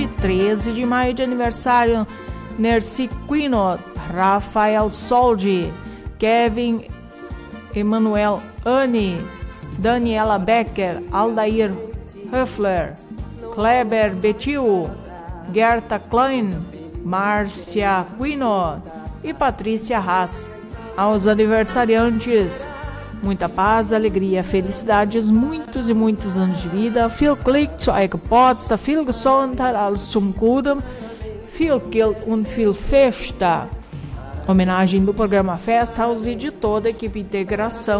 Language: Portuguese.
13 de maio de aniversário, Nercy Quino, Rafael Soldi, Kevin Emanuel Anne, Daniela Becker, Aldair Höfler, Kleber Betil, Gerta Klein, Márcia Quino e Patrícia Haas. Aos aniversariantes, muita paz, alegria, felicidades, muitos e muitos anos de vida. Viel Glück zu eurer Geburtstag, viel Gesundheit, alles zum Guten, viel Geld und viel Festa. Homenagem do programa Festa House e de toda a equipe de integração